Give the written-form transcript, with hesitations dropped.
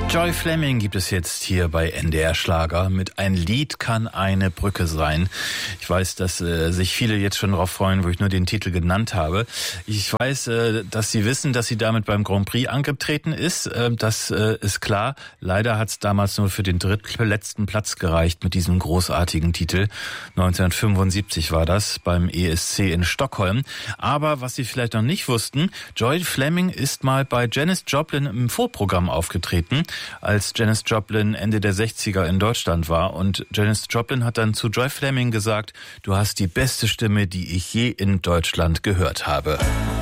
Joy Fleming gibt es jetzt hier bei NDR Schlager mit Ein Lied kann eine Brücke sein. Ich weiß, dass sich viele jetzt schon darauf freuen, wo ich nur den Titel genannt habe. Ich weiß, dass Sie wissen, dass sie damit beim Grand Prix angetreten ist. Das ist klar. Leider hat es damals nur für den drittletzten Platz gereicht mit diesem großartigen Titel. 1975 war das beim ESC in Stockholm. Aber was Sie vielleicht noch nicht wussten, Joy Fleming ist mal bei Janis Joplin im Vorprogramm aufgetreten, als Janis Joplin Ende der 60er in Deutschland war. Und Janis Joplin hat dann zu Joy Fleming gesagt, du hast die beste Stimme, die ich je in Deutschland gehört habe.